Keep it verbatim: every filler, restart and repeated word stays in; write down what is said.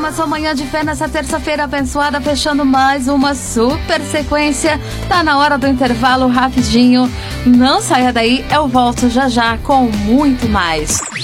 programação Manhã de Fé nessa terça-feira abençoada, fechando mais uma super sequência. Tá na hora do intervalo rapidinho. Não saia daí, eu volto já já com muito mais.